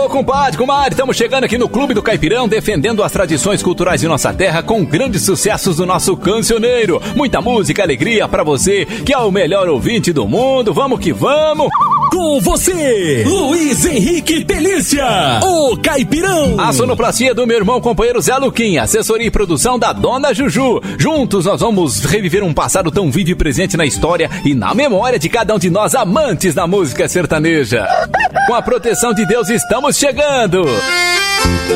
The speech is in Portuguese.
Ô, compadre, estamos chegando aqui no Clube do Caipirão, defendendo as tradições culturais de nossa terra com grandes sucessos do nosso cancioneiro. Muita música, alegria pra você, que é o melhor ouvinte do mundo. Vamos que vamos! Com você, Luiz Henrique Pelícia, o Caipirão. A sonoplastia do meu irmão companheiro Zé Luquinha, assessoria e produção da Dona Juju. Juntos nós vamos reviver um passado tão vivo e presente na história e na memória de cada um de nós amantes da música sertaneja. Com a proteção de Deus estamos chegando.